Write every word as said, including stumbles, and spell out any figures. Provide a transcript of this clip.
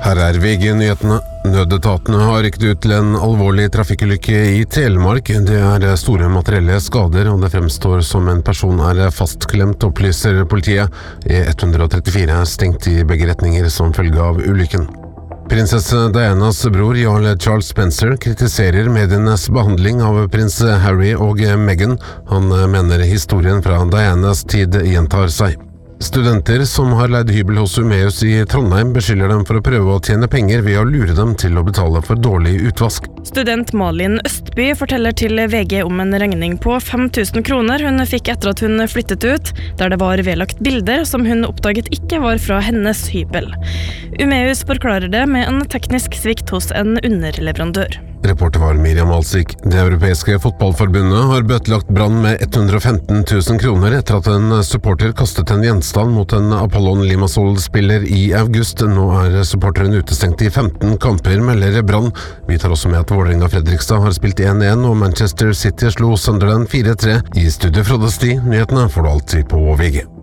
Her er V G-nyhetene. Nødetatene har rykket ut til en alvorlig trafikkulykke i Telemark. Det er store materielle skader, og det fremstår som en person er fastklemt, opplyser politiet. E ett trettifire er stengt i begge retninger som følge av ulykken. Prinsesse Dianas bror Jarl Charles Spencer kritiserer medienes behandling av prins Harry og Meghan. Han mener historien fra Dianas tid gjentar seg. Studenter som har leid hybel hos Umeus i Trondheim beskylder dem for å prøve å tjene penger ved å lure dem til å betale for dårlig utvask. Student Malin Østby forteller til V G om en regning på fem tusen kroner hun fikk etter at hun flyttet ut, der det var vedlagt bilder som hun oppdaget ikke var fra hennes hybel. Umeus forklarer det med en teknisk svikt hos en underleverandør. Reporter var Miriam Alsik. Det europeiske fotballforbundet har bøtelagt brann med ett hundre og femten tusen kroner etter at en supporter kastet en gjenstand mot en Apollon Limassol-spiller i august. Nå er supporteren utestengt i femten kamper, melder Brann. Vi tar også med at Vålerenga Fredrikstad har spilt en en, og Manchester City slo Sunderland fire tre. I studio Frode Sti, nyhetene får du alltid på V G.